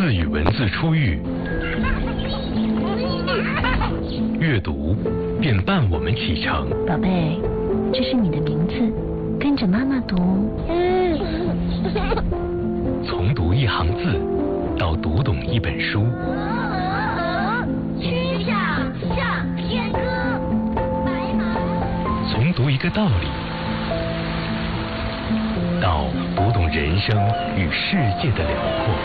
自与文字初遇，阅读便伴我们启程。 宝贝，这是你的名字，跟着妈妈读。 从读一行字到读懂一本书。 曲项向天歌，白马。 从读一个道理到读懂人生与世界的辽阔。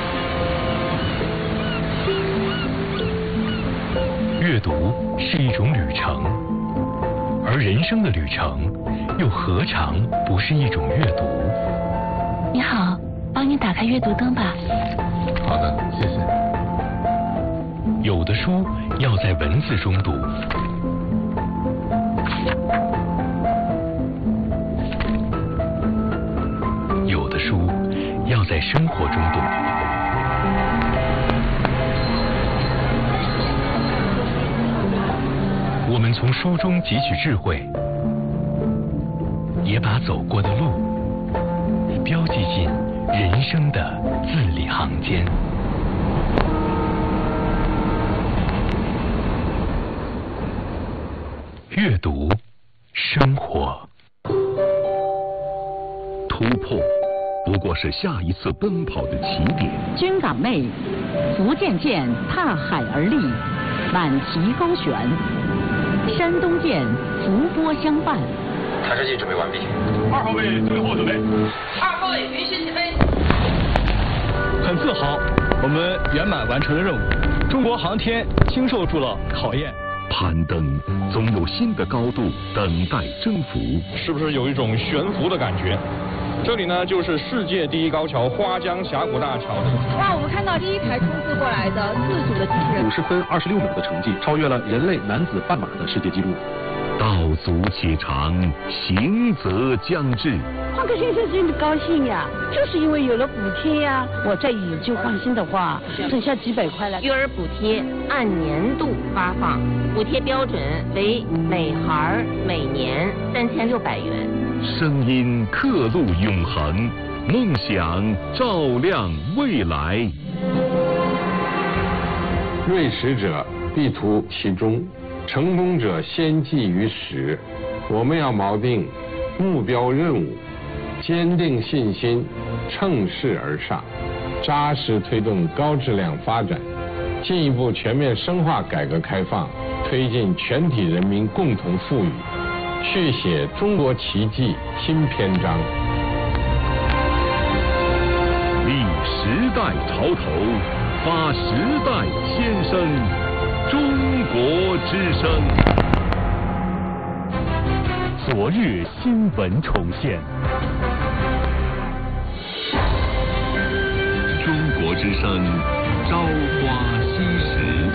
阅读是一种旅程，而人生的旅程又何尝不是一种阅读？ 你好，帮你打开阅读灯吧。 好的，谢谢。 有的书要在文字中读，有的书要在生活中读。我们从书中汲取智慧，也把走过的路标记进人生的字里行间。阅读，生活。 突破不过是下一次奔跑的起点。 军港内，福建舰踏海而立，满旗高悬；山东舰伏波相伴。 探视器准备完毕。 2号位最后准备。 2号位允许起飞。 很自豪，我们圆满完成了任务。中国航天经受住了考验。 攀登总有新的高度等待征服。 是不是有一种悬浮的感觉？这里呢，就是世界第一高桥花江峡谷大桥。 哇，我们看到第一台冲刺过来的自主的机器人 ，50分26秒的成绩，超越了人类男子半马的世界纪录。 道阻且长，行则将至。 换个先生真的高兴呀，就是因为有了补贴呀。我再以旧换新的话，省下几百块了。 育儿补贴按年度发放，补贴标准为每孩每年3600元。 声音刻录永恒，梦想照亮未来。 锐识者必图其中，成功者先记于始。我们要锚定目标任务，坚定信心，乘势而上，扎实推动高质量发展，进一步全面深化改革开放，推进全体人民共同富裕，续写中国奇迹新篇章。 立时代潮头，发时代先声，中国之声。 昨日新闻重现。 中国之声，朝花夕拾。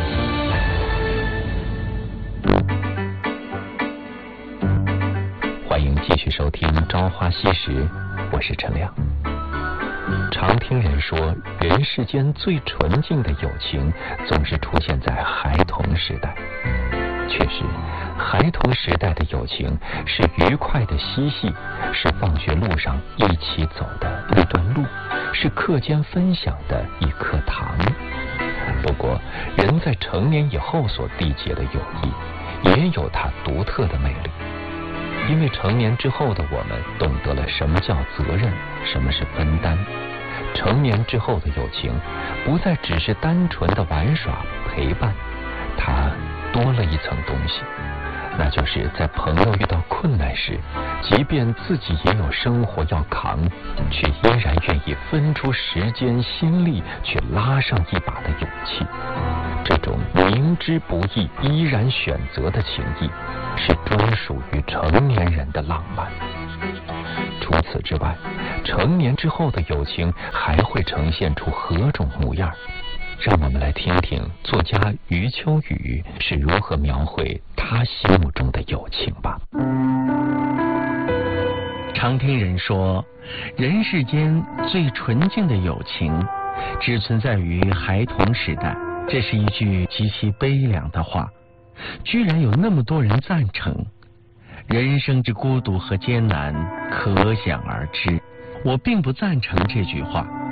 欢迎继续收听《朝花夕拾》，我是陈亮。常听人说，人世间最纯净的友情总是出现在孩童时代。确实，孩童时代的友情是愉快的嬉戏，是放学路上一起走的一段路，是课间分享的一颗糖。不过，人在成年以后所缔结的友谊，也有它独特的魅力。因为成年之后的我们懂得了什么叫责任，什么是分担。成年之后的友情不再只是单纯的玩耍陪伴，它多了一层东西，那就是在朋友遇到困难时，即便自己也有生活要扛，却依然愿意分出时间心力去拉上一把的勇气。这种明知不易依然选择的情谊，是专属于成年人的浪漫。除此之外，成年之后的友情还会呈现出何种模样？让我们来听听作家余秋雨是如何描绘他心目中的友情吧。 常听人说，人世间最纯净的友情只存在于孩童时代，这是一句极其悲凉的话，居然有那么多人赞成。人生之孤独和艰难可想而知，我并不赞成这句话。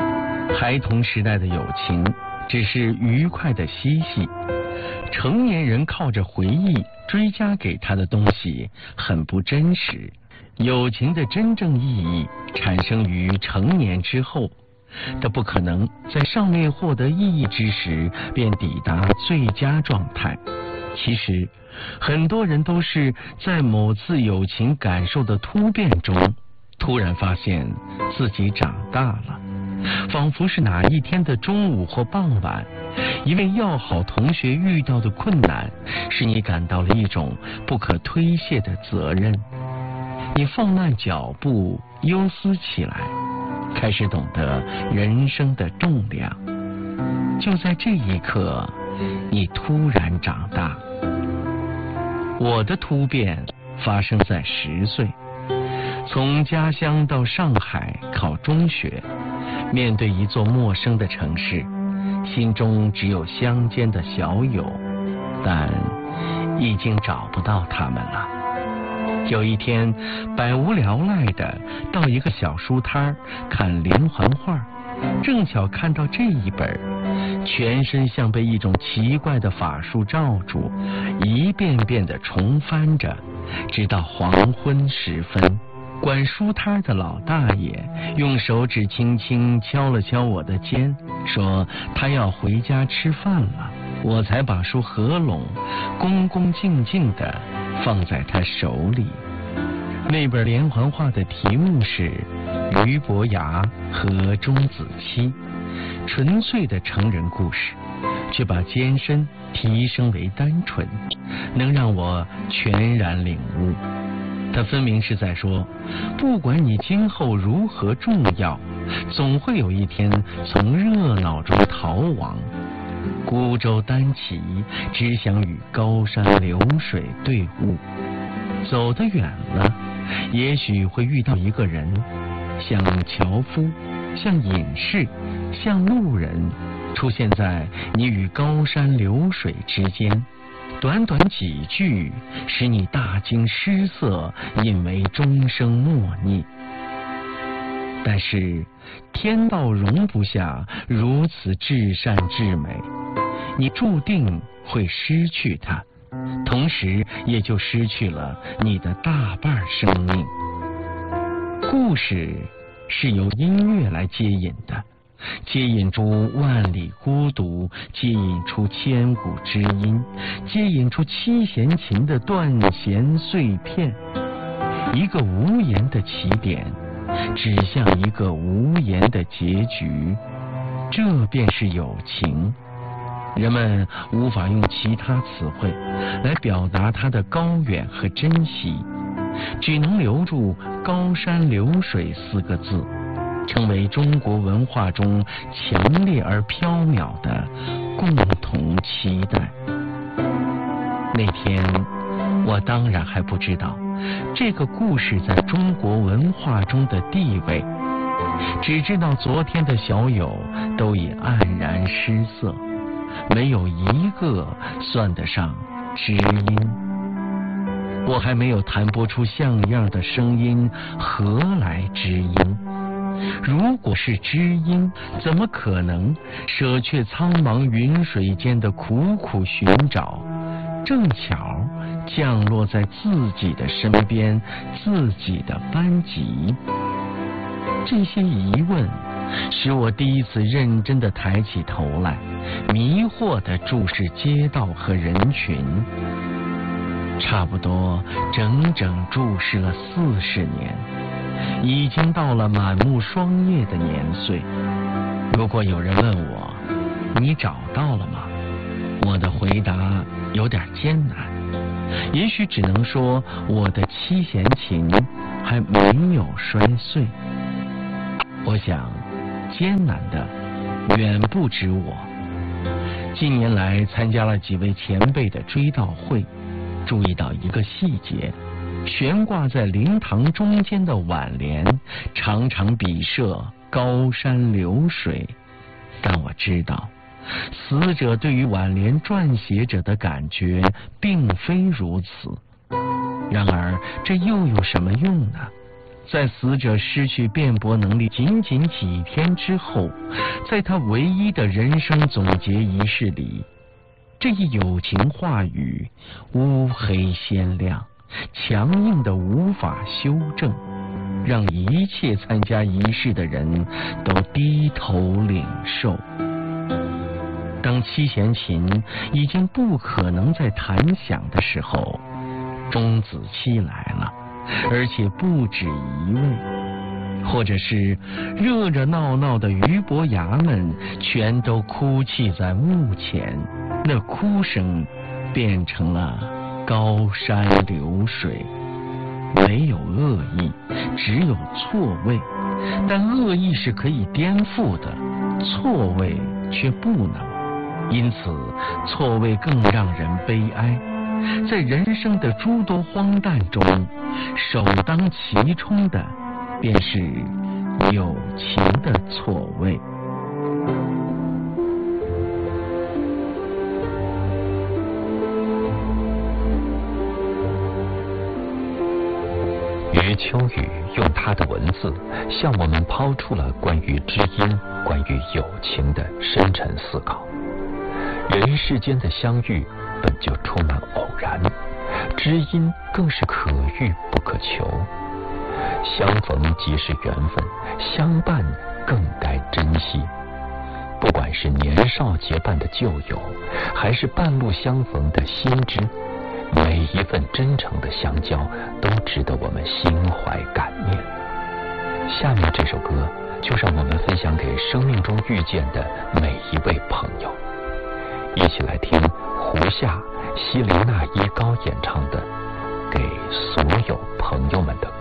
孩童时代的友情只是愉快的嬉戏，成年人靠着回忆追加给他的东西很不真实。友情的真正意义产生于成年之后，它不可能在尚未获得意义之时便抵达最佳状态。其实很多人都是在某次友情感受的突变中，突然发现自己长大了，仿佛是哪一天的中午或傍晚，一位要好同学遇到的困难使你感到了一种不可推卸的责任。你放慢脚步，忧思起来，开始懂得人生的重量。就在这一刻，你突然长大。我的突变发生在10岁，从家乡到上海考中学，面对一座陌生的城市，心中只有乡间的小友，但已经找不到他们了。有一天，百无聊赖的到一个小书摊看连环画，正巧看到这一本，全身像被一种奇怪的法术罩住，一遍遍的重翻着，直到黄昏时分。管书摊的老大爷用手指轻轻敲了敲我的肩，说他要回家吃饭了。我才把书合拢，恭恭敬敬地放在他手里。那本连环画的题目是《俞伯牙和钟子期》，纯粹的成人故事，却把艰深提升为单纯，能让我全然领悟。他分明是在说，不管你今后如何重要，总会有一天从热闹中逃亡。孤舟单骑，只想与高山流水对舞。走得远了，也许会遇到一个人，像樵夫，像隐士，像路人，出现在你与高山流水之间。短短几句，使你大惊失色，引为终生默念。但是天道容不下如此至善至美，你注定会失去它，同时也就失去了你的大半生命。故事是由音乐来接引的，接引出万里孤独，接引出千古之音，接引出七弦琴的断弦碎片。一个无言的起点，指向一个无言的结局，这便是友情。人们无法用其他词汇来表达它的高远和珍惜，只能留住高山流水4个字，成为中国文化中强烈而缥缈的共同期待。那天我当然还不知道这个故事在中国文化中的地位，只知道昨天的小友都已黯然失色，没有一个算得上知音。我还没有弹拨出像样的声音，何来知音？如果是知音，怎么可能舍却苍茫云水间的苦苦寻找，正巧降落在自己的身边，自己的班级？这些疑问使我第一次认真地抬起头来，迷惑地注视街道和人群，差不多整整注视了40年，已经到了满目霜叶的年岁。如果有人问我，你找到了吗？我的回答有点艰难，也许只能说我的七弦琴还没有摔碎。我想艰难的远不止我。近年来参加了几位前辈的追悼会，注意到一个细节，悬挂在灵堂中间的挽联常常笔涉高山流水，但我知道死者对于挽联撰写者的感觉并非如此。然而这又有什么用呢？ 在死者失去辩驳能力仅仅几天之后，在他唯一的人生总结仪式里，这一友情话语乌黑鲜亮，强硬的无法修正，让一切参加仪式的人都低头领受。当七弦琴已经不可能再弹响的时候，钟子期来了，而且不止一位。或者是热热闹闹的俞伯牙们全都哭泣在墓前，那哭声变成了高山流水。没有恶意，只有错位，但恶意是可以颠覆的，错位却不能，因此错位更让人悲哀。在人生的诸多荒诞中，首当其冲的便是友情的错位。 余秋雨用他的文字向我们抛出了关于知音、关于友情的深沉思考。人世间的相遇本就充满偶然，知音更是可遇不可求。相逢即是缘分，相伴更该珍惜。不管是年少结伴的旧友，还是半路相逢的新知，每一份真诚的相交都值得我们心怀感念。下面这首歌就让我们分享给生命中遇见的每一位朋友，一起来听胡夏、希林娜依高演唱的《给所有朋友们的歌》。